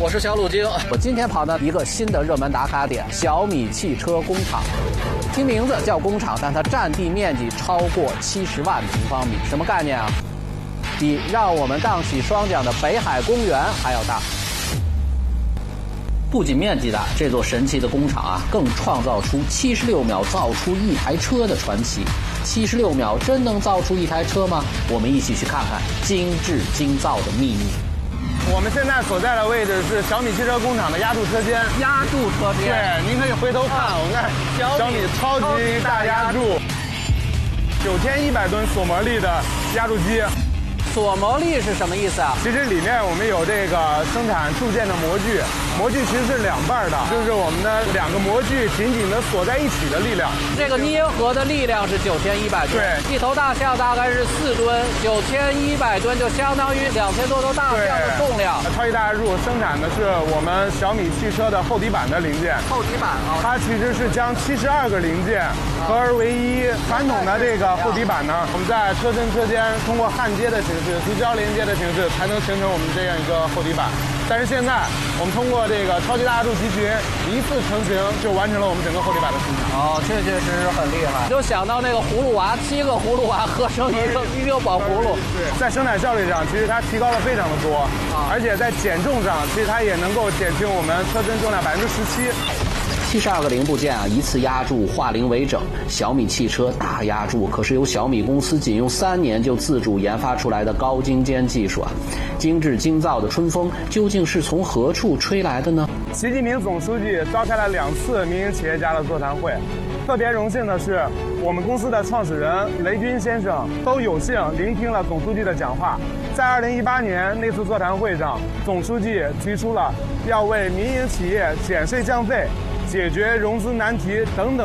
我是小鲁京。 我今天跑到一个新的热门打卡点——小米汽车工厂。听名字叫工厂，但它占地面积超过70万平方米，什么概念啊？比让我们荡起双桨的北海公园还要大。不仅面积大，这座神奇的工厂啊，更创造出76秒造出一台车的传奇。76秒真能造出一台车吗？我们一起去看看精致精造的秘密。 我们现在所在的位置是小米汽车工厂的压铸车间。 压铸车间， 对，您可以回头看，我们看小米超级大压铸，9100吨锁模力的压铸机。 锁模力是什么意思啊？ 其实里面我们有这个生产铸件的模具，模具其实是两半的，就是我们的两个模具紧紧的锁在一起的力量。 这个捏合的力量是9100吨， 对， 一头大象大概是4吨，9100吨就相当于2000多头大象的重量。 超级大压铸生产的是我们小米汽车的后底板的零件。 后底板啊， 它其实是将72个零件合而为一。传统的这个后底板呢，我们在车身车间通过焊接的形式、直胶连接的形式，才能形成我们这样一个后底板。但是现在我们通过这个超级大压铸集群一次成型，就完成了我们整个后底板的生产。 哦，确确实实很厉害。就想到那个葫芦娃，7个葫芦娃合成一个宝葫芦。 对，在生产效率上，其实它提高了非常的多，而且在减重上，其实它也能够减轻我们车身重量17%。 72个零部件啊，一次压铸，化零为整。小米汽车大压铸可是由小米公司仅用3年就自主研发出来的高精尖技术啊！精致精造的春风究竟是从何处吹来的呢？ 习近平总书记召开了2次民营企业家的座谈会，特别荣幸的是，我们公司的创始人雷军先生都有幸聆听了总书记的讲话。在2018年那次座谈会上，总书记提出了要为民营企业减税降费、解决融资难题等等